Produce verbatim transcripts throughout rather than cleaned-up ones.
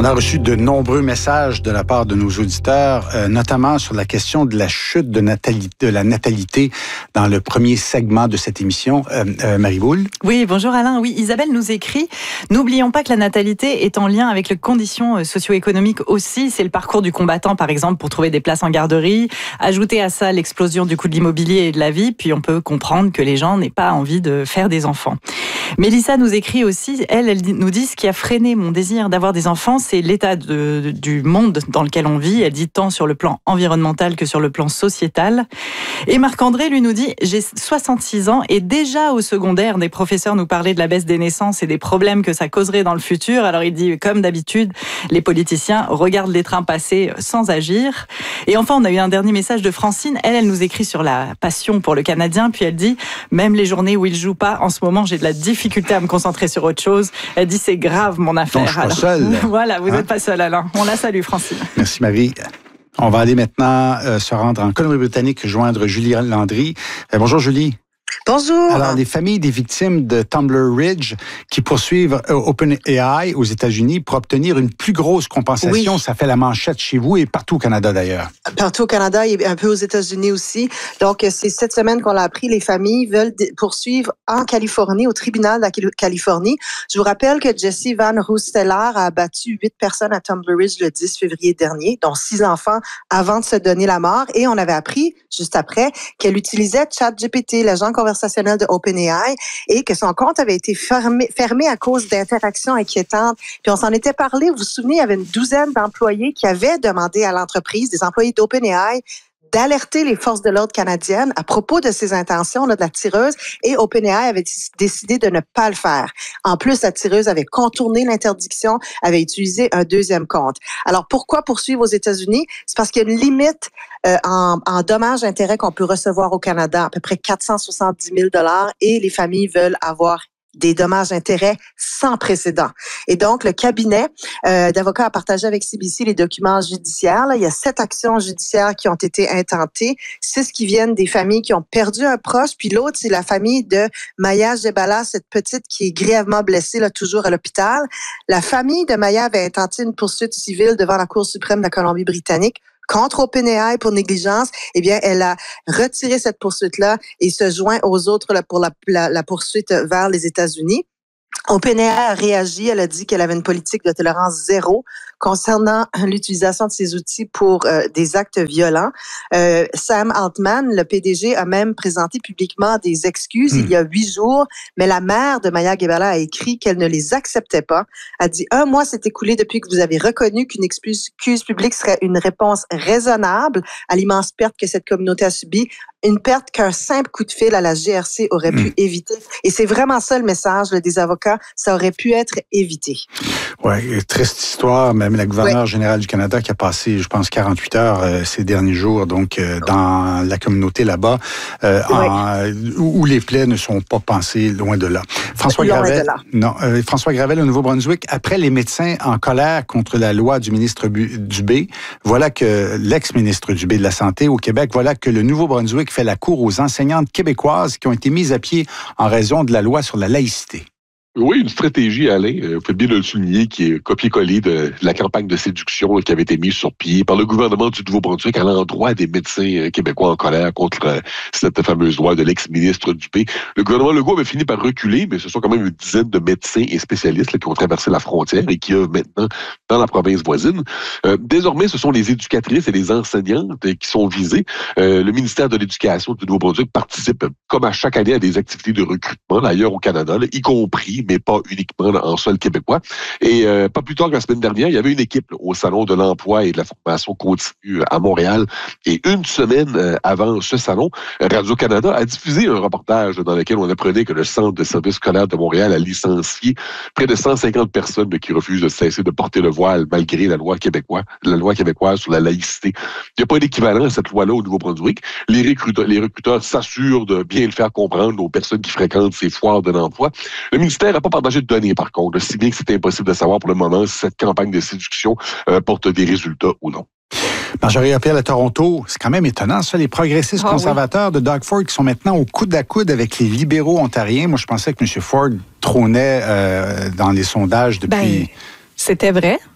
On a reçu de nombreux messages de la part de nos auditeurs, euh, notamment sur la question de la chute de, natalité, de la natalité dans le premier segment de cette émission. Euh, euh, Marie-Boule? Oui, bonjour Alain. Oui, Isabelle nous écrit « N'oublions pas que la natalité est en lien avec les conditions socio-économiques aussi. C'est le parcours du combattant, par exemple, pour trouver des places en garderie. Ajoutez à ça l'explosion du coût de l'immobilier et de la vie, puis on peut comprendre que les gens n'aient pas envie de faire des enfants. » Mélissa nous écrit aussi, elle, elle nous dit « Ce qui a freiné mon désir d'avoir des enfants, c'est l'état de, du monde dans lequel on vit. » Elle dit tant sur le plan environnemental que sur le plan sociétal. Et Marc-André, lui, nous dit « J'ai soixante-six ans et déjà au secondaire, des professeurs nous parlaient de la baisse des naissances et des problèmes que ça causerait dans le futur. » Alors il dit « Comme d'habitude, les politiciens regardent les trains passer sans agir. » Et enfin, on a eu un dernier message de Francine. Elle, elle nous écrit sur la passion pour le Canadien. Puis elle dit « Même les journées où il joue pas, en ce moment, j'ai de la difficulté à me concentrer sur autre chose. » Elle dit « C'est grave, mon affaire. » Donc, je suis pas seul. Voilà, vous n'êtes hein? pas seul, Alain. On la salue, Francine. Merci, Marie. On va aller maintenant euh, se rendre en Colombie-Britannique, joindre Julie Landry. Euh, bonjour, Julie. Bonjour. Alors, les familles des victimes de Tumbler Ridge qui poursuivent OpenAI aux États-Unis pour obtenir une plus grosse compensation, oui. Ça fait la manchette chez vous et partout au Canada d'ailleurs. Partout au Canada et un peu aux États-Unis aussi. Donc, c'est cette semaine qu'on l'a appris, les familles veulent poursuivre en Californie, au tribunal de la Californie. Je vous rappelle que Jessie Van Roosteler a abattu huit personnes à Tumbler Ridge le dix février dernier, dont six enfants, avant de se donner la mort. Et on avait appris, juste après, qu'elle utilisait ChatGPT, l'agent conversationnel de OpenAI, et que son compte avait été fermé, fermé à cause d'interactions inquiétantes. Puis on s'en était parlé, vous vous souvenez, il y avait une douzaine d'employés qui avaient demandé à l'entreprise, des employés d'OpenAI, d'alerter les forces de l'ordre canadiennes à propos de ces intentions là, de la tireuse, et OpenAI avait décidé de ne pas le faire. En plus, la tireuse avait contourné l'interdiction, avait utilisé un deuxième compte. Alors, pourquoi poursuivre aux États-Unis? C'est parce qu'il y a une limite euh, en, en dommages-intérêts qu'on peut recevoir au Canada, à peu près quatre cent soixante-dix mille dollars, et les familles veulent avoir des dommages-intérêts sans précédent. Et donc, le cabinet euh, d'avocats a partagé avec C B C les documents judiciaires. Là, il y a sept actions judiciaires qui ont été intentées, six qui viennent des familles qui ont perdu un proche, puis l'autre, c'est la famille de Maya Jebala, cette petite qui est grièvement blessée, là, toujours à l'hôpital. La famille de Maya avait intenté une poursuite civile devant la Cour suprême de la Colombie-Britannique contre OpenAI pour négligence. Eh bien, elle a retiré cette poursuite-là et se joint aux autres là, pour la, la, la poursuite vers les États-Unis. OpenAI a réagi, elle a dit qu'elle avait une politique de tolérance zéro concernant l'utilisation de ces outils pour euh, des actes violents. Euh, Sam Altman, le P D G, a même présenté publiquement des excuses mmh. il y a huit jours, mais la mère de Maya Jebala a écrit qu'elle ne les acceptait pas. Elle a dit « Un mois s'est écoulé depuis que vous avez reconnu qu'une excuse publique serait une réponse raisonnable à l'immense perte que cette communauté a subie, une perte qu'un simple coup de fil à la G R C aurait mmh. pu éviter. » Et c'est vraiment ça le message là, des avocats, ça aurait pu être évité. Oui, triste histoire. Même la gouverneure oui. générale du Canada qui a passé, je pense, quarante-huit heures euh, ces derniers jours, donc euh, dans la communauté là-bas, euh, oui. en, où les plaies ne sont pas pansées, loin de là. François loin Gravel, de là. Non, euh, François Gravel au Nouveau-Brunswick, après les médecins en colère contre la loi du ministre Dubé, voilà que l'ex-ministre Dubé de la Santé au Québec, voilà que le Nouveau-Brunswick fait la cour aux enseignantes québécoises qui ont été mises à pied en raison de la loi sur la laïcité. Oui, une stratégie, Alain, vous faites bien de le souligner, qui est copié-collé de la campagne de séduction qui avait été mise sur pied par le gouvernement du Nouveau-Brunswick à l'endroit des médecins québécois en colère contre cette fameuse loi de l'ex-ministre Dubé. Le gouvernement Legault avait fini par reculer, mais ce sont quand même une dizaine de médecins et spécialistes là, qui ont traversé la frontière et qui œuvrent maintenant dans la province voisine. Euh, désormais, ce sont les éducatrices et les enseignantes qui sont visées. Euh, le ministère de l'Éducation du Nouveau-Brunswick participe, comme à chaque année, à des activités de recrutement, d'ailleurs au Canada, là, y compris mais pas uniquement en sol québécois. Et euh, pas plus tard que la semaine dernière, il y avait une équipe là, au Salon de l'emploi et de la formation continue à Montréal. Et une semaine euh, avant ce salon, Radio-Canada a diffusé un reportage dans lequel on apprenait que le Centre de services scolaires de Montréal a licencié près de cent cinquante personnes là, qui refusent de cesser de porter le voile malgré la loi québécoise, la loi québécoise sur la laïcité. Il n'y a pas d'équivalent à cette loi-là au Nouveau-Brunswick. Les recruteurs, les recruteurs s'assurent de bien le faire comprendre aux personnes qui fréquentent ces foires de l'emploi. Le ministère n'a pas partagé de données, par contre, si bien que c'est impossible de savoir pour le moment si cette campagne de séduction euh, porte des résultats ou non. Marjorie Appel à Toronto, c'est quand même étonnant, ça, les progressistes ah, conservateurs oui. de Doug Ford qui sont maintenant au coude à coude avec les libéraux ontariens. Moi, je pensais que M. Ford trônait euh, dans les sondages depuis... Ben, c'était vrai.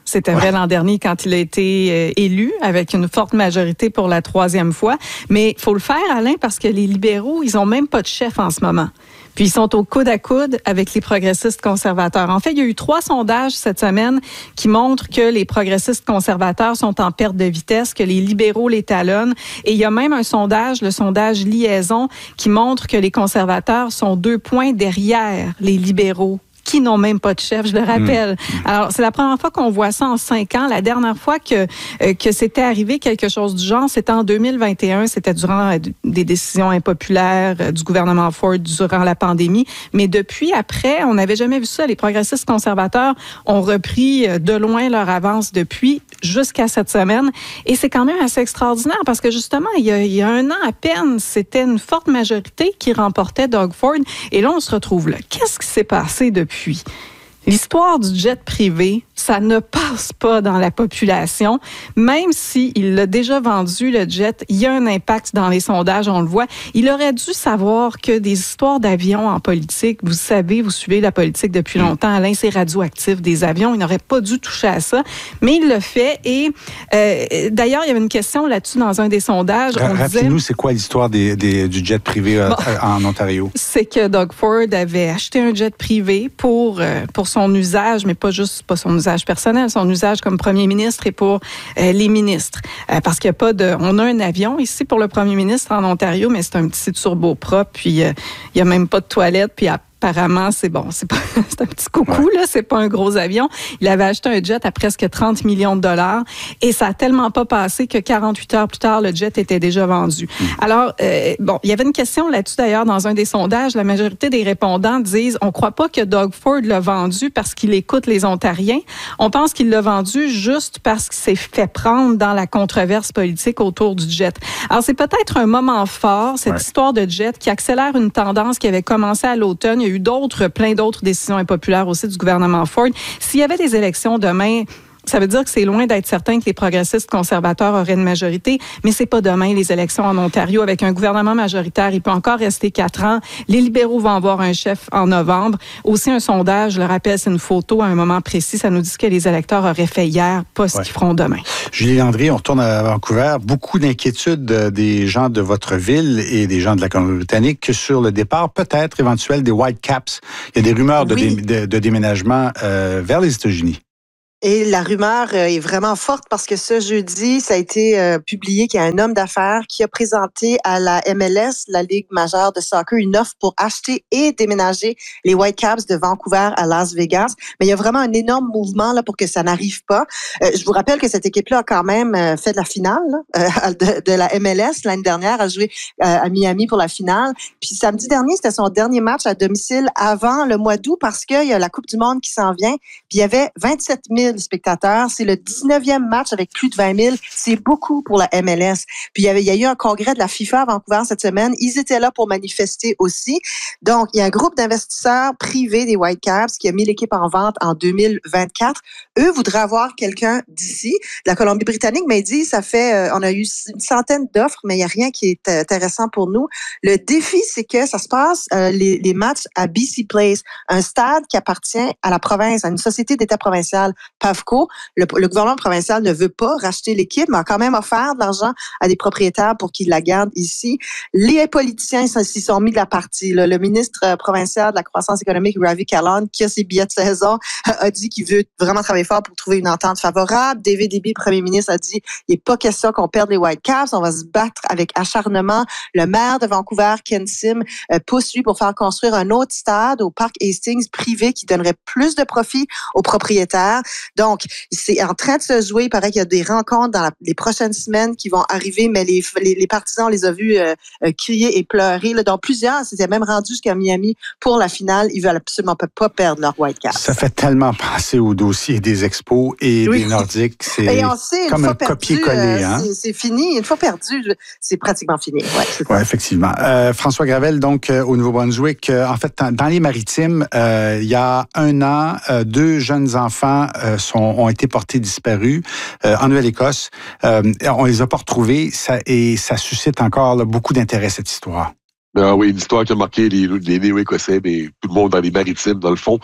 C'était vrai ouais. l'an dernier quand il a été euh, élu avec une forte majorité pour la troisième fois. Mais il faut le faire, Alain, parce que les libéraux, ils ont même pas de chef en ce moment. Puis ils sont au coude à coude avec les progressistes conservateurs. En fait, il y a eu trois sondages cette semaine qui montrent que les progressistes conservateurs sont en perte de vitesse, que les libéraux les talonnent. Et il y a même un sondage, le sondage Liaison, qui montre que les conservateurs sont deux points derrière les libéraux, qui n'ont même pas de chef, je le rappelle. Mmh. Alors, c'est la première fois qu'on voit ça en cinq ans. La dernière fois que euh, que c'était arrivé quelque chose du genre, c'était en deux mille vingt et un. C'était durant euh, des décisions impopulaires euh, du gouvernement Ford durant la pandémie. Mais depuis, après, on n'avait jamais vu ça. Les progressistes conservateurs ont repris euh, de loin leur avance depuis jusqu'à cette semaine. Et c'est quand même assez extraordinaire parce que justement, il y a, il y a un an à peine, c'était une forte majorité qui remportait Doug Ford. Et là, on se retrouve là. Qu'est-ce qui s'est passé depuis? Puis, l'histoire du jet privé, ça ne passe pas dans la population. Même s'il l'a déjà vendu, le jet, il y a un impact dans les sondages, on le voit. Il aurait dû savoir que des histoires d'avions en politique, vous savez, vous suivez la politique depuis longtemps, Alain, c'est radioactif, des avions, il n'aurait pas dû toucher à ça. Mais il le fait. Et euh, d'ailleurs, il y avait une question là-dessus dans un des sondages. Rappelez-nous, c'est quoi l'histoire des, des, du jet privé euh, bon, en Ontario? C'est que Doug Ford avait acheté un jet privé pour, euh, pour son usage, mais pas juste pas son usage personnel, son usage comme premier ministre et pour euh, les ministres. Euh, parce qu'il n'y a pas de... On a un avion ici pour le premier ministre en Ontario, mais c'est un petit turboprop, puis euh, il n'y a même pas de toilette, puis à apparemment, c'est bon, c'est, pas, c'est un petit coucou, ouais. là, c'est pas un gros avion. Il avait acheté un jet à presque trente millions de dollars et ça a tellement pas passé que quarante-huit heures plus tard, le jet était déjà vendu. Mmh. Alors, euh, bon, il y avait une question là-dessus d'ailleurs dans un des sondages. La majorité des répondants disent, on croit pas que Doug Ford l'a vendu parce qu'il écoute les Ontariens. On pense qu'il l'a vendu juste parce qu'il s'est fait prendre dans la controverse politique autour du jet. Alors, c'est peut-être un moment fort, cette ouais. histoire de jet qui accélère une tendance qui avait commencé à l'automne. Il y a eu d'autres, plein d'autres décisions impopulaires aussi du gouvernement Ford. S'il y avait des élections demain, ça veut dire que c'est loin d'être certain que les progressistes conservateurs auraient une majorité, mais c'est pas demain les élections en Ontario. Avec un gouvernement majoritaire, il peut encore rester quatre ans. Les libéraux vont avoir un chef en novembre. Aussi, un sondage, je le rappelle, c'est une photo à un moment précis. Ça nous dit ce que les électeurs auraient fait hier, pas ce ouais. qu'ils feront demain. Julie Landry, on retourne à Vancouver. Beaucoup d'inquiétudes des gens de votre ville et des gens de la Colombie-Britannique sur le départ peut-être éventuel des Whitecaps. Il y a des rumeurs de, oui. dé, de, de déménagement euh, vers les États-Unis. Et la rumeur est vraiment forte parce que ce jeudi, ça a été euh, publié qu'il y a un homme d'affaires qui a présenté à la M L S, la Ligue majeure de soccer, une offre pour acheter et déménager les Whitecaps de Vancouver à Las Vegas. Mais il y a vraiment un énorme mouvement là pour que ça n'arrive pas. Euh, je vous rappelle que cette équipe-là a quand même euh, fait de la finale là, euh, de, de la M L S l'année dernière, a joué euh, à Miami pour la finale. Puis samedi dernier, c'était son dernier match à domicile avant le mois d'août parce qu'il y a la Coupe du monde qui s'en vient. Puis il y avait vingt-sept mille spectateurs. C'est le dix-neuvième match avec plus de vingt mille. C'est beaucoup pour la M L S. Puis il y avait, il y a eu un congrès de la FIFA à Vancouver cette semaine. Ils étaient là pour manifester aussi. Donc, il y a un groupe d'investisseurs privés des Whitecaps qui a mis l'équipe en vente en deux mille vingt-quatre. Eux voudraient avoir quelqu'un d'ici, de la Colombie-Britannique, mais ils disent, ça fait, euh, on a eu une centaine d'offres, mais il n'y a rien qui est intéressant pour nous. Le défi, c'est que ça se passe, euh, les, les matchs à B C Place, un stade qui appartient à la province, à une société d'État provinciale, PAVCO. Le, le gouvernement provincial ne veut pas racheter l'équipe, mais a quand même offert de l'argent à des propriétaires pour qu'ils la gardent ici. Les politiciens s'y sont mis de la partie. Là. Le ministre provincial de la croissance économique, Ravi Kahlon, qui a ses billets de saison, a dit qu'il veut vraiment travailler fort pour trouver une entente favorable. David Eby, premier ministre, a dit il n'est pas question qu'on perde les Whitecaps, on va se battre avec acharnement. Le maire de Vancouver, Ken Sim, euh, pousse lui pour faire construire un autre stade au parc Hastings privé qui donnerait plus de profit aux propriétaires. Donc, c'est en train de se jouer. Il paraît qu'il y a des rencontres dans la, les prochaines semaines qui vont arriver, mais les, les, les partisans, on les a vus euh, euh, crier et pleurer. Là, dans plusieurs, c'était même rendu jusqu'à Miami pour la finale. Ils veulent absolument pas, pas perdre leur Whitecaps. Ça fait tellement penser au dossier des Expos et oui. des Nordiques. C'est et on sait, comme un copier-coller. Euh, hein? c'est, c'est fini. Une fois perdu, c'est pratiquement fini. Oui, ouais, effectivement. Euh, François Gravel, donc, euh, au Nouveau-Brunswick, euh, en fait, dans, dans les Maritimes, euh, il y a un an, euh, deux jeunes enfants euh, sont, ont été portés disparus euh, en Nouvelle-Écosse. Euh, on les a pas retrouvés ça, et ça suscite encore là, beaucoup d'intérêt, cette histoire. Ah oui, une histoire qui a marqué les, les Néo-Écossais, mais tout le monde dans les Maritimes, dans le fond.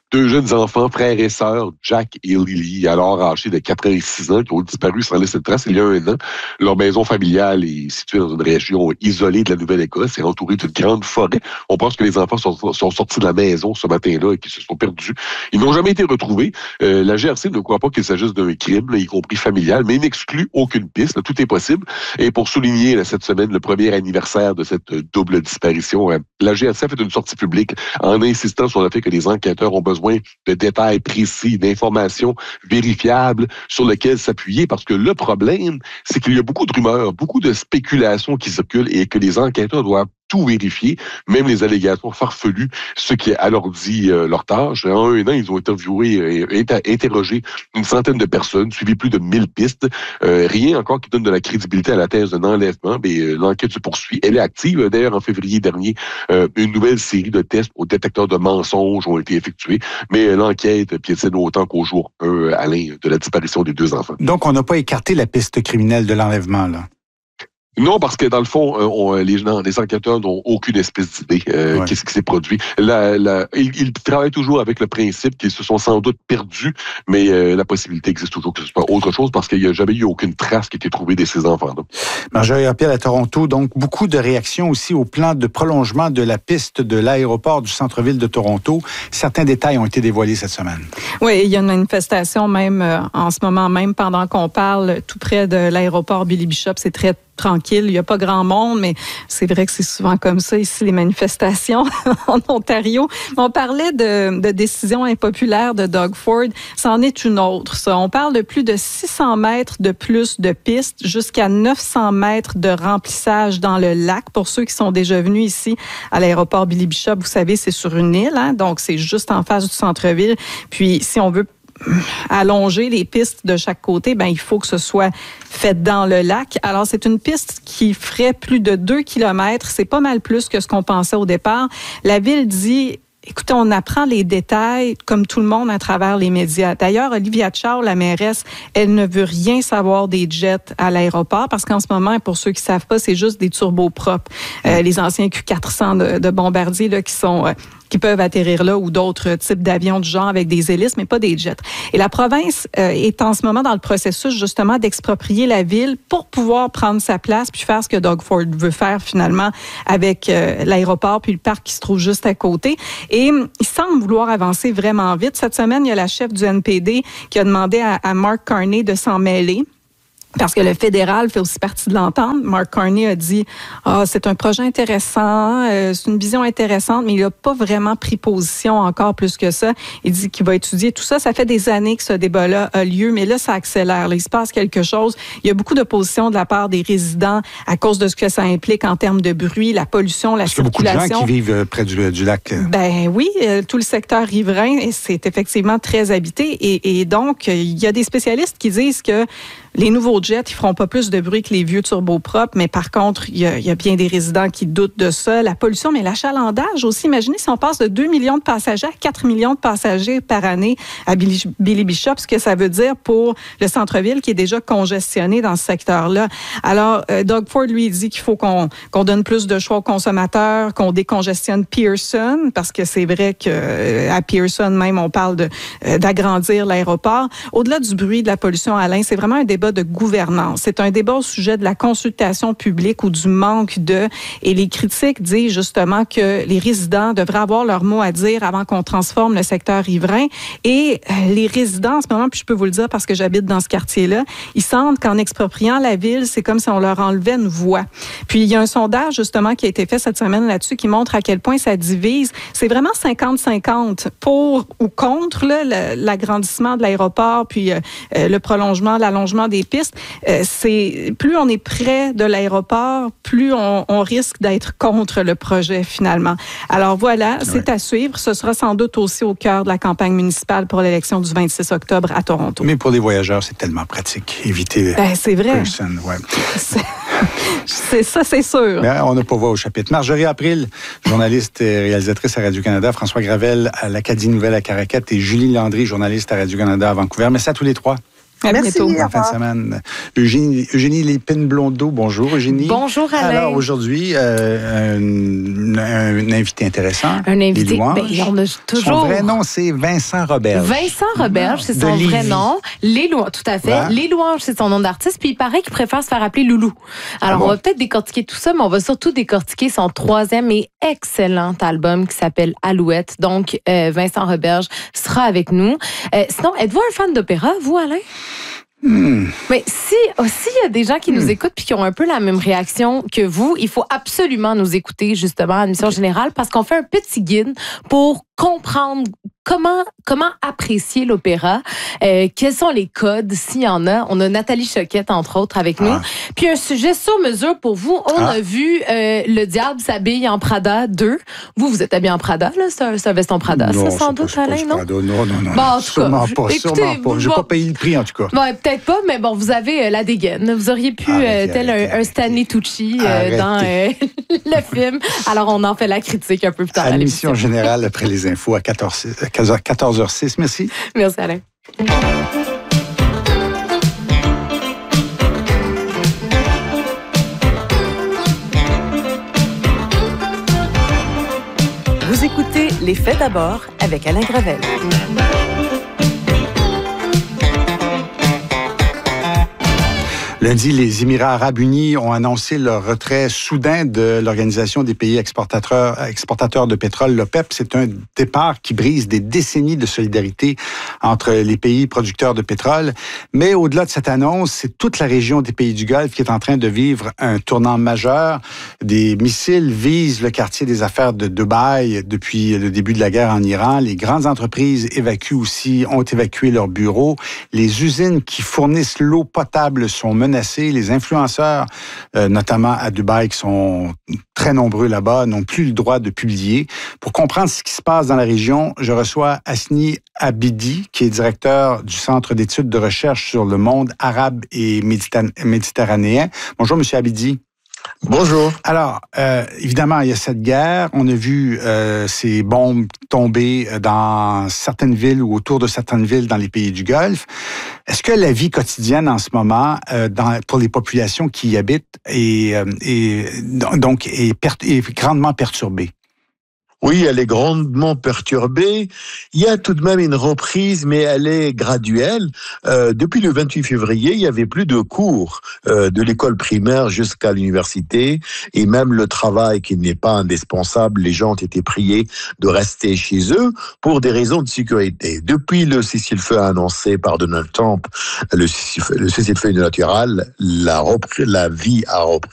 Deux jeunes enfants, frères et sœurs, Jack et Lily, alors âgés de quatre et six ans, qui ont disparu sans laisser de trace il y a un an. Leur maison familiale est située dans une région isolée de la Nouvelle-Écosse et entourée d'une grande forêt. On pense que les enfants sont, sont sortis de la maison ce matin-là et qu'ils se sont perdus. Ils n'ont jamais été retrouvés. Euh, la G R C ne croit pas qu'il s'agisse d'un crime, là, y compris familial, mais il n'exclut aucune piste. Là, tout est possible. Et pour souligner là, cette semaine le premier anniversaire de cette double disparition, euh, la G R C a fait une sortie publique en insistant sur le fait que les enquêteurs ont besoin de détails précis, d'informations vérifiables sur lesquelles s'appuyer, parce que le problème, c'est qu'il y a beaucoup de rumeurs, beaucoup de spéculations qui circulent et que les enquêteurs doivent tout vérifier, même les allégations farfelues, ce qui alors dit euh, leur tâche. En un an, ils ont interviewé et interrogé une centaine de personnes, suivi plus de mille pistes. Euh, rien encore qui donne de la crédibilité à la thèse d'un enlèvement, mais euh, l'enquête se poursuit. Elle est active. D'ailleurs, en février dernier, euh, une nouvelle série de tests au détecteur de mensonges ont été effectués, mais euh, l'enquête piétine autant qu'au jour un, Alain, de la disparition des deux enfants. Donc, on n'a pas écarté la piste criminelle de l'enlèvement, là? Non, parce que dans le fond, on, les, les enquêteurs n'ont aucune espèce d'idée euh, ouais. qu'est-ce qui s'est produit. La, la, ils, ils travaillent toujours avec le principe qu'ils se sont sans doute perdus, mais euh, la possibilité existe toujours que ce soit autre chose parce qu'il n'y a jamais eu aucune trace qui a été trouvée de ces enfants-là. Marjorie Arpiel à Toronto, donc beaucoup de réactions aussi au plan de prolongement de la piste de l'aéroport du centre-ville de Toronto. Certains détails ont été dévoilés cette semaine. Oui, il y a une manifestation même euh, en ce moment même pendant qu'on parle tout près de l'aéroport Billy Bishop. C'est très tranquille, il n'y a pas grand monde, mais c'est vrai que c'est souvent comme ça ici, les manifestations en Ontario. On parlait de, de décisions impopulaires de Doug Ford, c'en est une autre, ça. On parle de plus de six cents mètres de plus de pistes, jusqu'à neuf cents mètres de remplissage dans le lac. Pour ceux qui sont déjà venus ici à l'aéroport Billy Bishop, vous savez, c'est sur une île, hein, donc c'est juste en face du centre-ville. Puis si on veut allonger les pistes de chaque côté, ben il faut que ce soit fait dans le lac. Alors, c'est une piste qui ferait plus de deux kilomètres. C'est pas mal plus que ce qu'on pensait au départ. La ville dit... Écoutez, on apprend les détails comme tout le monde à travers les médias. D'ailleurs, Olivia Chow, la mairesse, elle ne veut rien savoir des jets à l'aéroport parce qu'en ce moment, pour ceux qui savent pas, c'est juste des turboprops. Euh, les anciens Q quatre cents de, de Bombardier là, qui sont... Euh, qui peuvent atterrir là ou d'autres types d'avions du genre avec des hélices, mais pas des jets. Et la province euh, est en ce moment dans le processus justement d'exproprier la ville pour pouvoir prendre sa place puis faire ce que Doug Ford veut faire finalement avec euh, l'aéroport puis le parc qui se trouve juste à côté. Et euh, il semble vouloir avancer vraiment vite. Cette semaine, il y a la chef du N P D qui a demandé à, à Mark Carney de s'en mêler. Parce que le fédéral fait aussi partie de l'entente. Mark Carney a dit ah, c'est un projet intéressant, euh, c'est une vision intéressante, mais il n'a pas vraiment pris position encore plus que ça. Il dit qu'il va étudier tout ça. Ça fait des années que ce débat-là a lieu, mais là, ça accélère. Là, il se passe quelque chose. Il y a beaucoup d'opposition de la part des résidents à cause de ce que ça implique en termes de bruit, la pollution, la Parce circulation. Parce qu'il y a beaucoup de gens qui vivent près du, du lac. Ben oui, euh, tout le secteur riverain, c'est effectivement très habité. Et, et donc, il y a des spécialistes qui disent que les nouveaux jets, ils feront pas plus de bruit que les vieux turboprops, mais par contre, il y, a, il y a bien des résidents qui doutent de ça. La pollution, mais l'achalandage aussi. Imaginez si on passe de deux millions de passagers à quatre millions de passagers par année à Billy, Billy Bishop, ce que ça veut dire pour le centre-ville qui est déjà congestionné dans ce secteur-là. Alors, euh, Doug Ford, lui, dit qu'il faut qu'on, qu'on donne plus de choix aux consommateurs, qu'on décongestionne Pearson, parce que c'est vrai qu'à euh, Pearson même, on parle de, euh, d'agrandir l'aéroport. Au-delà du bruit, de la pollution, Alain, c'est vraiment un débat de gouvernance. C'est un débat au sujet de la consultation publique ou du manque de... Et les critiques disent justement que les résidents devraient avoir leur mot à dire avant qu'on transforme le secteur riverain. Et les résidents, en ce moment, puis je peux vous le dire parce que j'habite dans ce quartier-là, ils sentent qu'en expropriant la ville, c'est comme si on leur enlevait une voix. Puis il y a un sondage justement qui a été fait cette semaine là-dessus qui montre à quel point ça divise. C'est vraiment cinquante cinquante pour ou contre là, l'agrandissement de l'aéroport puis euh, le prolongement, l'allongement des pistes. Euh, c'est plus on est près de l'aéroport, plus on, on risque d'être contre le projet finalement. Alors voilà, c'est ouais. à suivre. Ce sera sans doute aussi au cœur de la campagne municipale pour l'élection du vingt-six octobre à Toronto. Mais pour les voyageurs, c'est tellement pratique. Éviter. Ben, c'est vrai. Personne, ouais. C'est... C'est ça, c'est sûr. Mais on n'a pas voix au chapitre. Marjorie April, journaliste et réalisatrice à Radio-Canada, François Gravel à l'Acadie Nouvelle à Caracat et Julie Landry, journaliste à Radio-Canada à Vancouver. Merci à tous les trois. À Merci. bientôt. Bonne fin de semaine. Eugénie, Eugénie Lépine-Blondeau, bonjour Eugénie. Bonjour Alain. Alors aujourd'hui, euh, un, un invité intéressant. Un invité, ben, on a toujours... Son vrai nom, c'est Vincent Roberge. Vincent Roberge, c'est De son vrai Lévis. nom. Les louanges, tout à fait. Ouais. Les louanges, c'est son nom d'artiste. Puis il paraît qu'il préfère se faire appeler Loulou. Alors Ah bon? on va peut-être décortiquer tout ça, mais on va surtout décortiquer son troisième et excellent album qui s'appelle Alouette. Donc euh, Vincent Roberge sera avec nous. Euh, sinon, êtes-vous un fan d'opéra, vous, Alain? Hmm. Mais si aussi il y a des gens qui nous écoutent puis qui ont un peu la même réaction que vous, il faut absolument nous écouter justement à l'émission générale parce qu'on fait un petit guide pour comprendre comment comment apprécier l'opéra, euh, quels sont les codes s'il y en a. On a Nathalie Choquette entre autres avec nous. Ah. Puis un sujet sur mesure pour vous. On Ah. a vu euh, Le Diable s'habille en Prada deux. Vous vous êtes habillé en Prada là, c'est un, c'est un veston Prada, Non, ça sans c'est pas- doute c'est pas Alain, du non? Prada. Non, non, non. Bon, en tout sûrement cas, pas, écoutez, sûrement pas. J'ai bon. pas payé le prix en tout cas. Ouais, peut-être pas, mais bon, vous avez euh, la dégaine. Vous auriez pu, Arrêtez, euh, tel arrêtez, un, un Stanley Tucci euh, Arrêtez. dans euh, le film. Alors, on en fait la critique un peu plus tard À à l'émission l'émission. générale après les infos à quatorze heures six. Merci. Merci, Alain. Vous écoutez Les Faits d'abord avec Alain Gravel. Lundi, les Émirats arabes unis ont annoncé leur retrait soudain de l'Organisation des pays exportateurs, exportateurs de pétrole, l'OPEP. C'est un départ qui brise des décennies de solidarité entre les pays producteurs de pétrole. Mais au-delà de cette annonce, c'est toute la région des pays du Golfe qui est en train de vivre un tournant majeur. Des missiles visent le quartier des affaires de Dubaï depuis le début de la guerre en Iran. Les grandes entreprises évacuent aussi, ont évacué leurs bureaux. Les usines qui fournissent l'eau potable sont menacées. Les influenceurs, euh, notamment à Dubaï, qui sont très nombreux là-bas, n'ont plus le droit de publier. Pour comprendre ce qui se passe dans la région, je reçois Hasni Abidi, qui est directeur du Centre d'études de recherche sur le monde arabe et méditerran- méditerranéen. Bonjour, Monsieur Abidi. Bonjour. Alors, euh, évidemment, il y a cette guerre. On a vu euh, ces bombes tomber dans certaines villes ou autour de certaines villes dans les pays du Golfe. Est-ce que la vie quotidienne en ce moment, euh, dans, pour les populations qui y habitent, est, euh, est, donc, est, per- est grandement perturbée? Oui, elle est grandement perturbée. Il y a tout de même une reprise, mais elle est graduelle. Euh, depuis le vingt-huit février, il y avait plus de cours euh, de l'école primaire jusqu'à l'université, et même le travail qui n'est pas indispensable. Les gens ont été priés de rester chez eux pour des raisons de sécurité. Depuis le cessez-le-feu annoncé par Donald Trump, le cessez-le-feu unilatéral, la, repris, la vie a repris.